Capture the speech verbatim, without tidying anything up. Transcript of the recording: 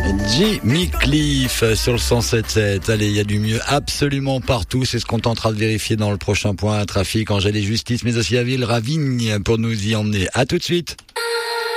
Jimmy Cliff sur le cent sept sept. Allez, il y a du mieux absolument partout. C'est ce qu'on tentera de vérifier dans le prochain point trafic. Angèle et Justice, mais aussi à Ville Ravigne pour nous y emmener. À tout de suite.